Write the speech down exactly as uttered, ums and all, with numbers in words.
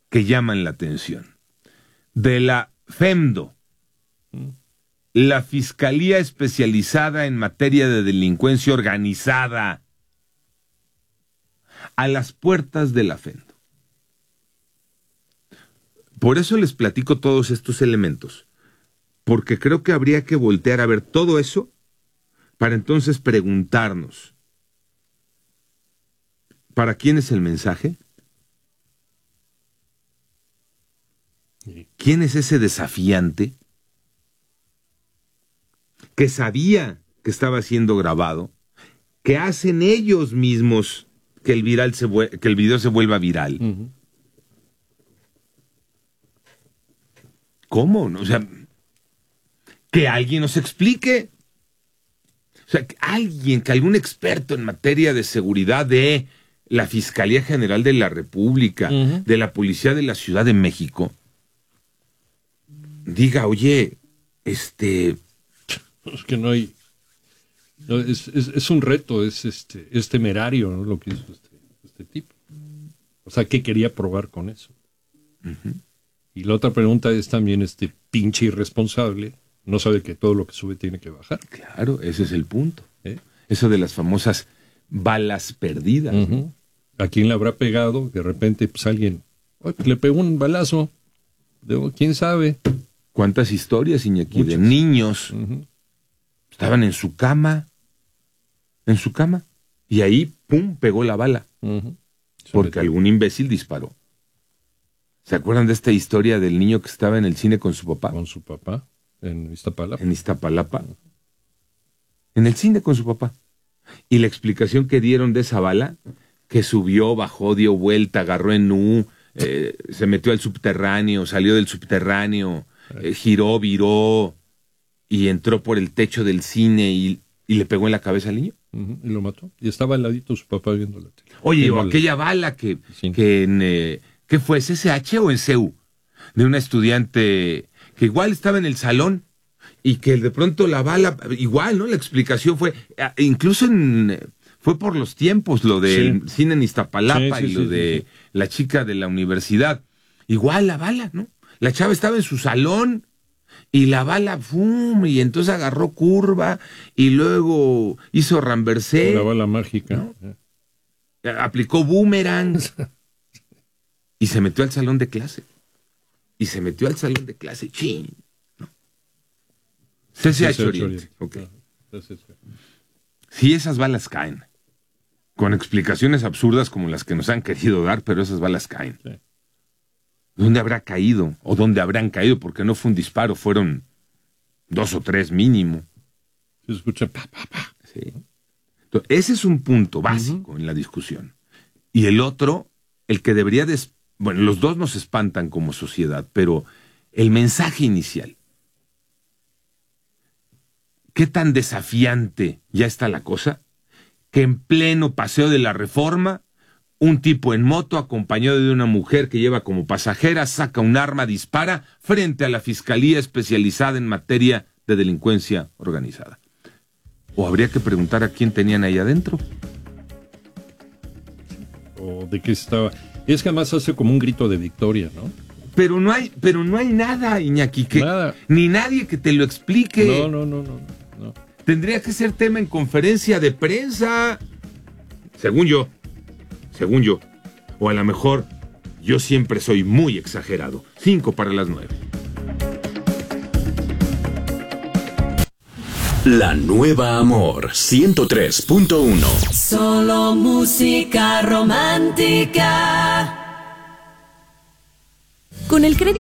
que llaman la atención. De la FEMDO, la Fiscalía Especializada en Materia de Delincuencia Organizada, a las puertas de la FEMDO. Por eso les platico todos estos elementos, porque creo que habría que voltear a ver todo eso para entonces preguntarnos, ¿para quién es el mensaje? ¿Quién es ese desafiante que sabía que estaba siendo grabado, que hacen ellos mismos que el viral se que el video se vuelva viral? Uh-huh. ¿Cómo? O sea, que alguien nos explique. O sea, que alguien, que algún experto en materia de seguridad de la Fiscalía General de la República, uh-huh, de la Policía de la Ciudad de México, diga, oye, este... Es que no hay... No, es, es, es un reto, es este es temerario, ¿no?, lo que hizo este, este tipo. O sea, ¿qué quería probar con eso? Uh-huh. Y la otra pregunta es también, este pinche irresponsable no sabe que todo lo que sube tiene que bajar. Claro, ese es el punto. ¿Eh? Eso de las famosas balas perdidas. Uh-huh. ¿No? ¿A quién le habrá pegado? De repente, pues alguien, oh, le pegó un balazo. De, ¿quién sabe? ¿Cuántas historias, Iñaki, de niños uh-huh. estaban en su cama, en su cama, y ahí, pum, pegó la bala, uh-huh. porque algún imbécil disparó? ¿Se acuerdan de esta historia del niño que estaba en el cine con su papá? Con su papá, en Iztapalapa. En Iztapalapa. Uh-huh. En el cine con su papá. Y la explicación que dieron de esa bala, que subió, bajó, dio vuelta, agarró en U, eh, se metió al subterráneo, salió del subterráneo, eh, giró, viró, y entró por el techo del cine y, y le pegó en la cabeza al niño. Uh-huh. Y lo mató. Y estaba al ladito su papá viendo la tele. Oye, o aquella bala que, sí. que en... Eh, ¿qué fue? ¿C C H o en C U? De una estudiante que igual estaba en el salón y que de pronto la bala, igual, ¿no? La explicación fue, incluso en, fue por los tiempos, lo del sí. cine en Iztapalapa sí, sí, y lo sí, de sí. la chica de la universidad. Igual la bala, ¿no? La chava estaba en su salón y la bala, ¡fum! Y entonces agarró curva y luego hizo ramversé. La bala mágica. ¿No? Aplicó boomerang. Y se metió al salón de clase. Y se metió al salón de clase. ¡Chin! ¿No? C C H Oriente. Okay. Si esas balas caen, con explicaciones absurdas como las que nos han querido dar, pero esas balas caen. Sí. ¿Dónde habrá caído? ¿O dónde habrán caído? Porque no fue un disparo, fueron dos o tres mínimo. Se escucha pa, pa, pa. Sí. Entonces, ese es un punto básico uh-huh. en la discusión. Y el otro, el que debería de... Bueno, los dos nos espantan como sociedad, pero el mensaje inicial. ¿Qué tan desafiante ya está la cosa? Que en pleno paseo de la Reforma, un tipo en moto acompañado de una mujer que lleva como pasajera saca un arma, dispara frente a la Fiscalía Especializada en Materia de Delincuencia Organizada. ¿O habría que preguntar a quién tenían ahí adentro? ¿O de qué estaba...? Es que además hace como un grito de victoria, ¿no? Pero no hay, pero no hay nada, Iñaki, que, nada. Ni nadie que te lo explique. No, no, no, no, no. Tendría que ser tema en conferencia de prensa. Según yo, según yo. O a lo mejor yo siempre soy muy exagerado. Cinco para las nueve. La Nueva Amor ciento tres punto uno. Solo música romántica. Con el crédito